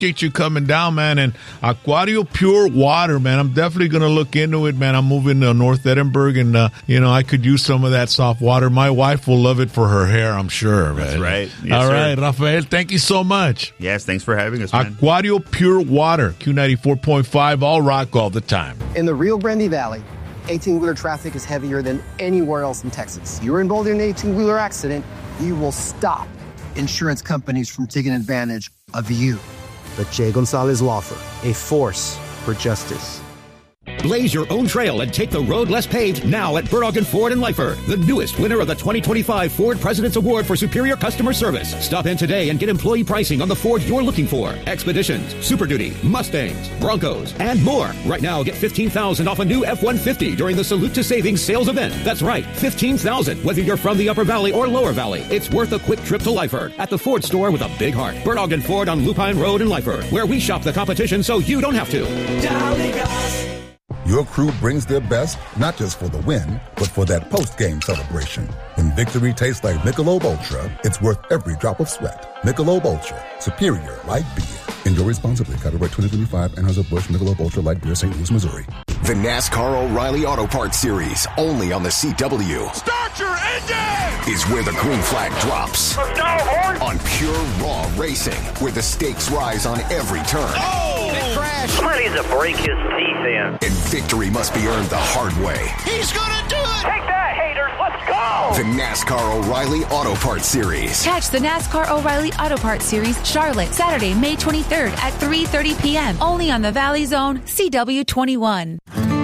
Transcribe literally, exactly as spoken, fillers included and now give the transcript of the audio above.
appreciate you coming down, man. And Aquario Pure Water, man, I'm definitely going to look into it, man. I'm moving to North Edinburgh, and, uh, you know, I could use some of that soft water. My wife will love it for her hair, I'm sure, man. That's right. Yes, All sir. right, Rafael, thank you so much. Yes, thanks for having us, man. Aquario Pure Water, Q ninety-four point five, all rock all the time. In the Rio Grande Valley, eighteen-wheeler traffic is heavier than anywhere else in Texas. You're involved in an eighteen-wheeler accident, you will stop insurance companies from taking advantage of you. The Jay Gonzalez Law Firm, a force for justice. Blaze your own trail and take the road less paved now at Burdock and Ford in Lifer, the newest winner of the twenty twenty-five Ford President's Award for Superior Customer Service. Stop in today and get employee pricing on the Ford you're looking for. Expeditions, Super Duty, Mustangs, Broncos, and more. Right now, get fifteen thousand dollars off a new F one fifty during the Salute to Savings sales event. That's right, fifteen thousand dollars. Whether you're from the Upper Valley or Lower Valley, it's worth a quick trip to Lifer at the Ford store with a big heart. Burdock and Ford on Lupine Road in Lifer, where we shop the competition so you don't have to. Your crew brings their best, not just for the win, but for that post-game celebration. When victory tastes like Michelob Ultra, it's worth every drop of sweat. Michelob Ultra, superior light beer. Enjoy responsibly. Copyright twenty twenty-five, Anheuser-Busch Michelob Ultra Light Beer, Saint Louis, Missouri. The NASCAR O'Reilly Auto Parts Series, only on the C W. Start your engine! Is where the green flag drops. Let's go, horse! On pure, raw racing, where the stakes rise on every turn. Oh! It crashed! Somebody needs to break his teeth in. And victory must be earned the hard way. He's gonna do it! Take that, haters! Let's go! The NASCAR O'Reilly Auto Parts Series. Catch the NASCAR O'Reilly Auto Parts Series, Charlotte, Saturday, May twenty-third at three thirty p.m. Only on the Valley Zone, C W twenty-one.